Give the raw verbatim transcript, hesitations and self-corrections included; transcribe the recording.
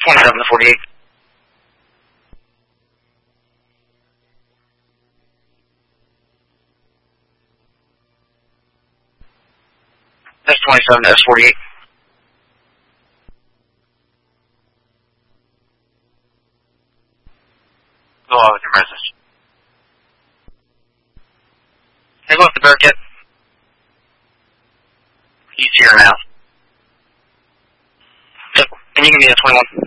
twenty-seven to forty-eight. S twenty-seven to S forty-eight. Go on with your message. Hey, go off the Bearcat. He's here now. Yep. Can you give me a twenty-one?